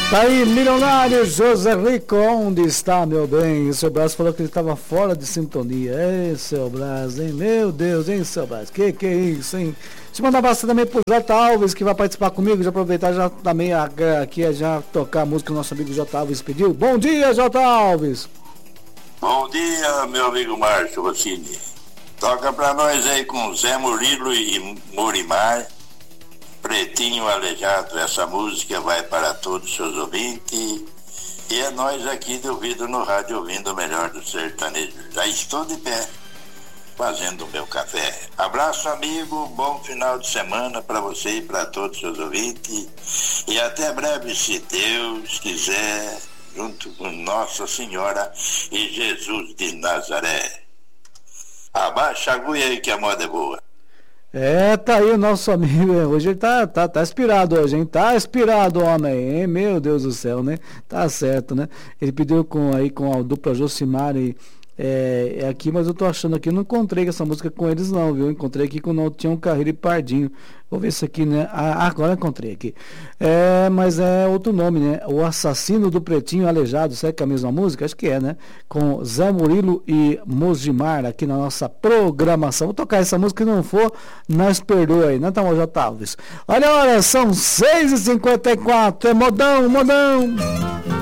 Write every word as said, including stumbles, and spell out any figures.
Tá aí, milionário José Rico, onde está, meu bem? O seu Brás falou que ele estava fora de sintonia. Ei, seu Brás, hein? Meu Deus, hein, seu Brás? Que que é isso, hein? Deixa eu mandar bastante também pro J. Alves, que vai participar comigo. Já aproveitar já também aqui, já tocar a música que o nosso amigo J. Alves pediu. Bom dia, J. Alves! Bom dia, meu amigo Márcio Rossini. Toca pra nós aí com Zé Murilo e Murimar, Pretinho Aleijado. Essa música vai para todos os seus ouvintes. E é nós aqui do Ouvido no Rádio, ouvindo o melhor do sertanejo. Já estou de pé, fazendo o meu café. Abraço, amigo, bom final de semana para você e para todos os seus ouvintes. E até breve, se Deus quiser, junto com Nossa Senhora e Jesus de Nazaré. Abaixa a agulha aí que a moda é boa. É, tá aí o nosso amigo, hoje ele tá, tá, tá inspirado hoje, hein? Tá inspirado, homem, hein? Meu Deus do céu, né? Tá certo, né? Ele pediu com, aí, com a dupla Josimar e é, é aqui, mas eu tô achando aqui, eu não encontrei essa música com eles não, viu? Encontrei aqui com o Tião Carreiro e Pardinho. Vou ver isso aqui, né? Ah, agora encontrei aqui. É, mas é outro nome, né? O Assassino do Pretinho Aleijado. Será que é a mesma música? Acho que é, né? Com Zé Murilo e Mosgimar aqui na nossa programação. Vou tocar essa música, se não for, nós perdoa aí, né, Tá, J. Alves? Olha a hora, são seis e cinquenta e quatro. É modão, modão.